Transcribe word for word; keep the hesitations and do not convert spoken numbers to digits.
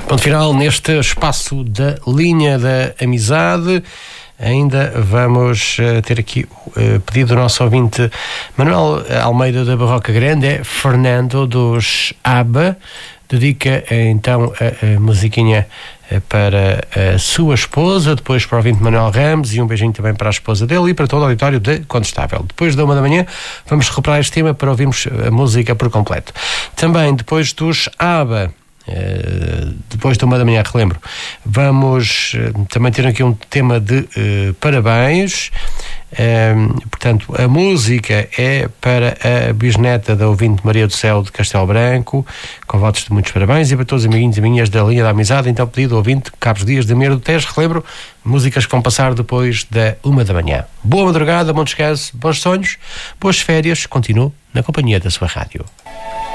Ponto final neste espaço da linha da amizade. Ainda vamos uh, ter aqui o uh, pedido do nosso ouvinte Manuel Almeida da Barroca Grande, é Fernando dos ABBA. Dedica uh, então a, a musiquinha uh, para a sua esposa, depois para o ouvinte Manuel Ramos e um beijinho também para a esposa dele e para todo o auditório de Condestável. Depois da uma da manhã vamos recuperar este tema para ouvirmos a música por completo. Também depois dos ABBA, Uh, depois de uma da manhã, relembro, vamos uh, também ter aqui um tema de uh, parabéns. Uh, portanto, a música é para a bisneta da ouvinte Maria do Céu de Castelo Branco, com votos de muitos parabéns, e para todos os amiguinhos e amiguinhas da linha da amizade. Então, pedido ao ouvinte Carlos Dias de Meira do Tejo. Relembro, músicas que vão passar depois da uma da manhã. Boa madrugada, bom descanso, bons sonhos, boas férias. Continuo na companhia da sua rádio.